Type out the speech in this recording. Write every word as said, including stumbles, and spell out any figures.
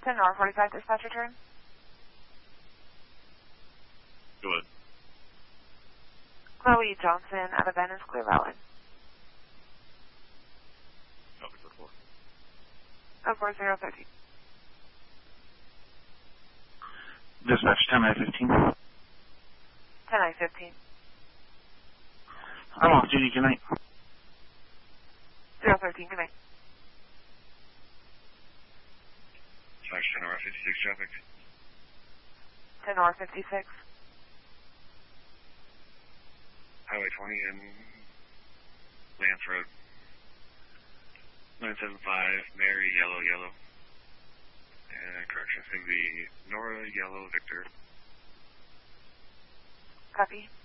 ten Nor forty-five, dispatch return. Go ahead. Chloe Johnson out of Venice, Clear Valley. Copy for four. Oh, four zero thirteen. Dispatch ten I fifteen. ten I fifteen. I'm off duty, good night. zero thirteen, good night. Dispatch ten R fifty-six traffic. ten R fifty-six. Highway twenty and Lance Road. nine seven five, Mary, Yellow, Yellow. And correction, it's going to be Nora, Yellow, Victor. Copy.